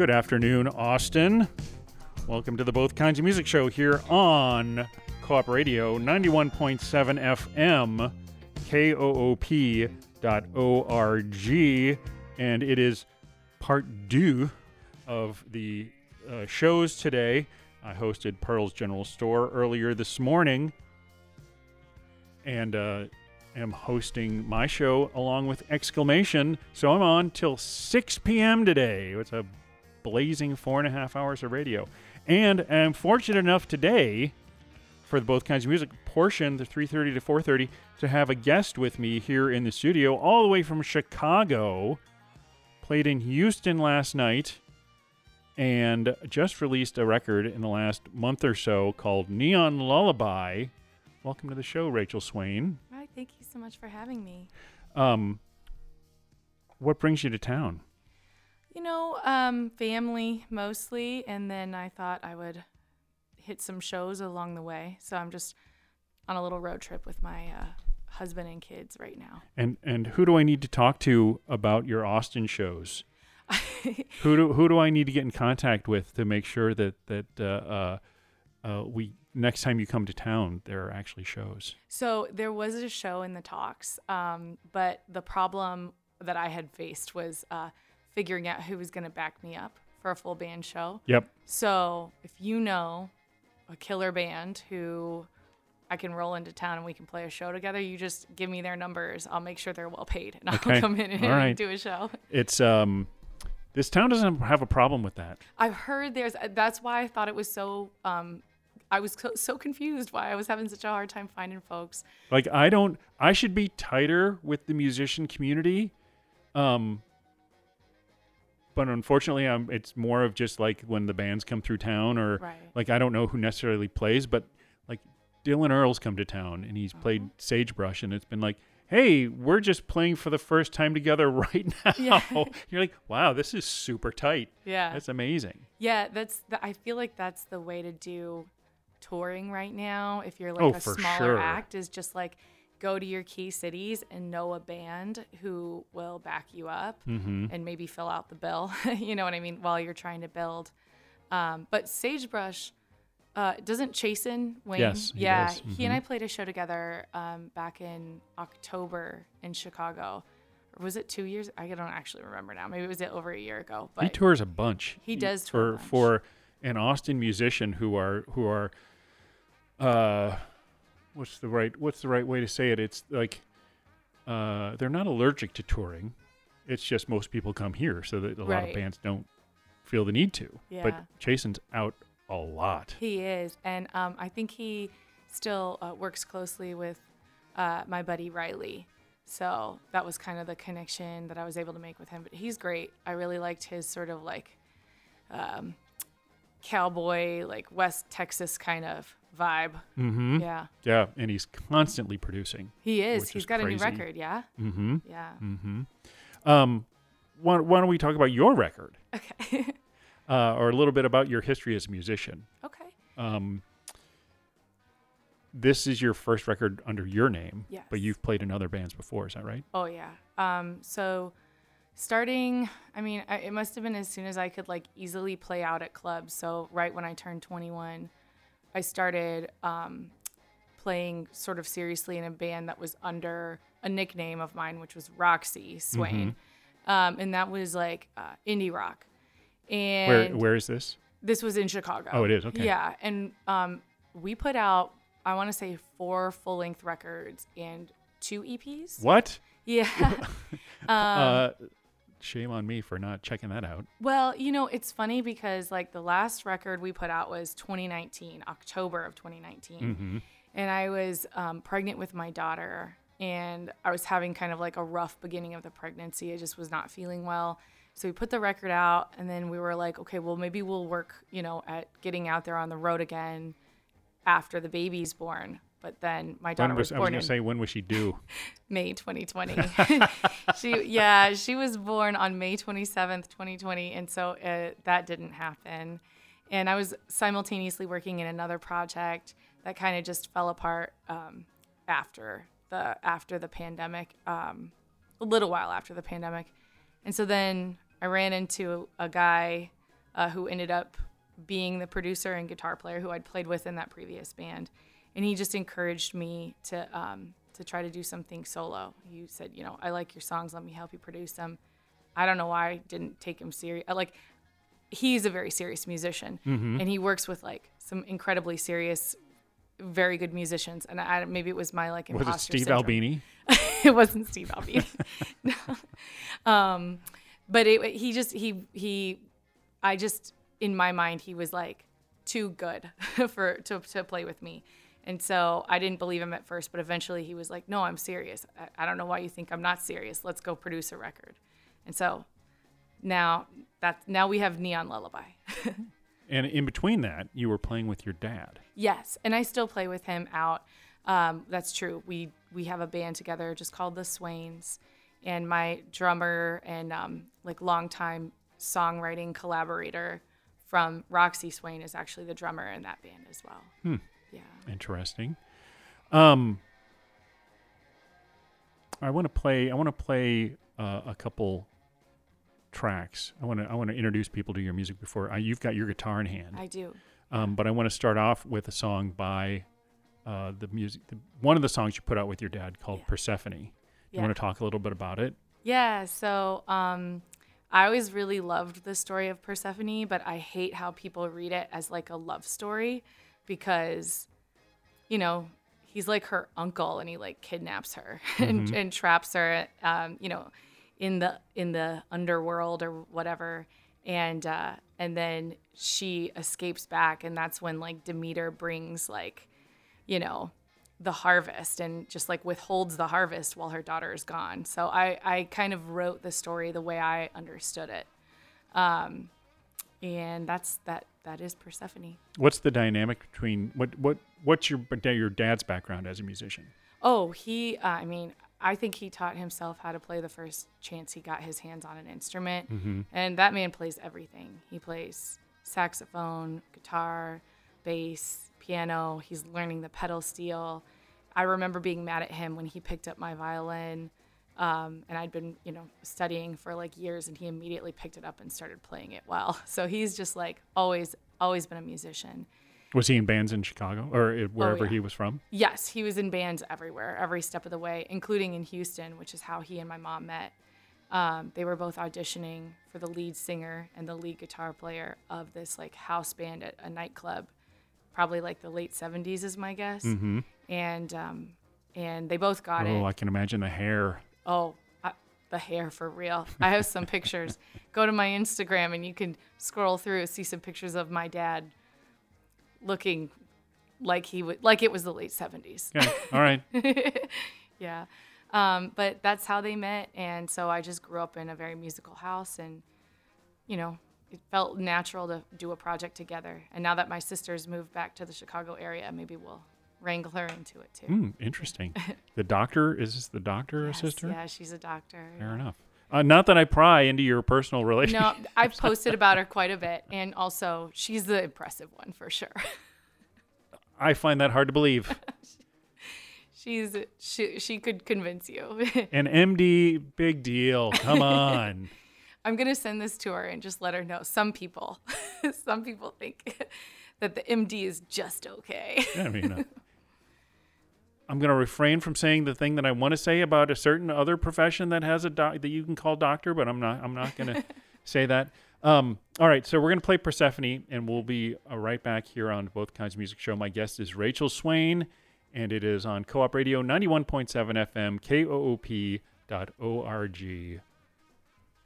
Good afternoon, Austin. Welcome to the Both Kinds of Music Show here on Co-op Radio, 91.7 FM, koop.org, and it is part two of the shows today. I hosted Pearl's General Store earlier this morning, and am hosting my show along with Exclamation, so I'm on till 6 p.m. today. It's a blazing 4.5 hours of radio. And I'm fortunate enough today for the Both Kinds of Music portion, the 3:30 to 4:30, to have a guest with me here in the studio, all the way from Chicago. Played in Houston last night and just released a record in the last month or so called Neon Lullaby. Welcome to the show, Rachel Swain. Hi, thank you so much for having me. What brings you to town? You know, family mostly, and then I thought I would hit some shows along the way. So I'm just on a little road trip with my husband and kids right now. And who do I need to talk to about your Austin shows? Who do I need to get in contact with to make sure that we next time you come to town there are actually shows? So there was a show in the talks, but the problem that I had faced was figuring out who was going to back me up for a full band show. Yep. So if you know a killer band who I can roll into town and we can play a show together, you just give me their numbers. I'll make sure they're well paid, and I'll come in and do a show. It's this town doesn't have a problem with that. I've heard that's why I thought it was so I was so confused why I was having such a hard time finding folks. Like I should be tighter with the musician community. But unfortunately, it's more of just like when the bands come through town, or like I don't know who necessarily plays, but like Dylan Earls come to town and he's played Sagebrush, and it's been like, hey, we're just playing for the first time together right now. Yeah. You're like, wow, this is super tight. Yeah, that's amazing. Yeah, I feel like that's the way to do touring right now. If you're like a smaller act, is just like go to your key cities and know a band who will back you up and maybe fill out the bill, you know what I mean, while you're trying to build. But Sagebrush, doesn't Chasen Wayne? Yes, he does. He and I played a show together back in October in Chicago. Or was it 2 years? I don't actually remember now. Maybe it was over a year ago. But he tours a bunch. He does tour a bunch. For an Austin musician who are what's the right way to say it? It's like they're not allergic to touring. It's just most people come here, so that a lot of bands don't feel the need to. Yeah. But Chasen's out a lot. He is, and I think he still works closely with my buddy Riley. So that was kind of the connection that I was able to make with him. But he's great. I really liked his sort of like cowboy, like West Texas kind of vibe. Mm-hmm. Yeah. Yeah, and he's constantly producing. He is. He's got crazy. A new record, yeah? Mm-hmm. Yeah. Mm-hmm. Why don't we talk about your record? Okay. Or a little bit about your history as a musician. Okay. This is your first record under your name, yes. But you've played in other bands before, is that right? Oh, yeah. So starting, it must have been as soon as I could like easily play out at clubs. So right when I turned 21, I started playing sort of seriously in a band that was under a nickname of mine, which was Roxy Swain. And that was like indie rock. And where is this? This was in Chicago. Oh, it is? Okay. Yeah. And we put out, I want to say 4 full-length records and 2 EPs. What? Yeah. Shame on me for not checking that out. Well, you know, it's funny because like the last record we put out was 2019, October of 2019. And I was pregnant with my daughter, and I was having kind of like a rough beginning of the pregnancy. I just was not feeling well. So we put the record out, and then we were like, okay, well, maybe we'll work, you know, at getting out there on the road again after the baby's born. But then my daughter was born. I was going to say, when was she due? May 2020. She was born on May 27th, 2020. And so that didn't happen. And I was simultaneously working in another project that kind of just fell apart after the pandemic, a little while after the pandemic. And so then I ran into a guy who ended up being the producer and guitar player who I'd played with in that previous band. And he just encouraged me to try to do something solo. He said, you know, I like your songs. Let me help you produce them. I don't know why I didn't take him serious. Like, he's a very serious musician, and he works with like some incredibly serious, very good musicians. And maybe it was my like imposter Was it Steve syndrome. Albini? It wasn't Steve Albini. No. But I just, in my mind, he was like too good to play with me. And so I didn't believe him at first, but eventually he was like, no, I'm serious. I don't know why you think I'm not serious. Let's go produce a record. And so now we have Neon Lullaby. And in between that, you were playing with your dad. Yes, and I still play with him out. That's true. We have a band together just called the Swains, and my drummer and like longtime songwriting collaborator from Roxy Swain is actually the drummer in that band as well. Yeah. Interesting. I want to play a couple tracks. I want to introduce people to your music before you've got your guitar in hand. I do. But I want to start off with a song by one of the songs you put out with your dad called Persephone. You want to talk a little bit about it? Yeah. So I always really loved the story of Persephone, but I hate how people read it as like a love story because, you know, he's like her uncle and he like kidnaps her and traps her, you know, in the underworld or whatever. And then she escapes back, and that's when like Demeter brings like, you know, the harvest and just like withholds the harvest while her daughter is gone. So I kind of wrote the story the way I understood it. And that is Persephone. What's the dynamic between what's your dad's background as a musician? Oh, I think he taught himself how to play the first chance he got his hands on an instrument. And that man plays everything. He plays saxophone, guitar, bass, piano. He's learning the pedal steel. I remember being mad at him when he picked up my violin. And I'd been, you know, studying for like years, and he immediately picked it up and started playing it well. So he's just like always been a musician. Was he in bands in Chicago or wherever he was from? Yes, he was in bands everywhere, every step of the way, including in Houston, which is how he and my mom met. They were both auditioning for the lead singer and the lead guitar player of this like house band at a nightclub, probably like the late 70s is my guess. And they both got it. Oh, I can imagine the hair. Oh, the hair for real. I have some pictures. Go to my Instagram and you can scroll through, see some pictures of my dad looking like it was the late 70s. Okay. All right. Yeah. But that's how they met. And so I just grew up in a very musical house, and, you know, it felt natural to do a project together. And now that my sister's moved back to the Chicago area, maybe we'll wrangle her into it too. Interesting. The doctor, is this the doctor Yes, a sister? Yeah, she's a doctor. Fair enough. Not that I pry into your personal relationship. No, I've posted about her quite a bit, and also she's the impressive one for sure. I find that hard to believe. She could convince you. An MD, big deal. Come on. I'm gonna send this to her and just let her know. Some people think that the MD is just okay. I mean, I'm going to refrain from saying the thing that I want to say about a certain other profession that has that you can call doctor, but I'm not going to say that. All right, so we're going to play Persephone, and we'll be right back here on Both Kinds of Music Show. My guest is Rachel Swain, and it is on Co-op Radio 91.7 FM, KOOP.org.